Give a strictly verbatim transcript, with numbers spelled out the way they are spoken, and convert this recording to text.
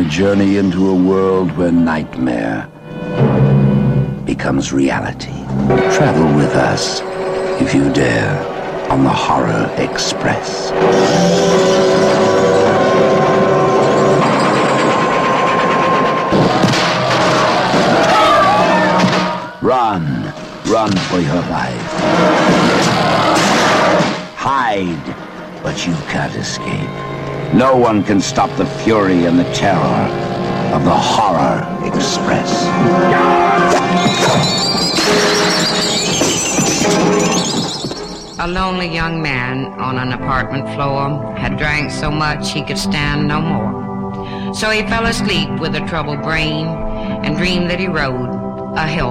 journey into a world where nightmare becomes reality. Travel with us, if you dare, on the Horror Express. Run, run for your life. Hide, but you can't escape. No one can stop the fury and the terror of the Horror Express. A lonely young man on an apartment floor had drank so much he could stand no more. So he fell asleep with a troubled brain and dreamed that he rode a hell